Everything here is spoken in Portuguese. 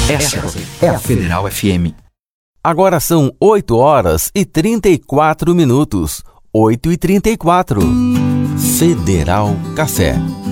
Essa é a Federal FM. Agora são 8h34. 8h34. Federal Café.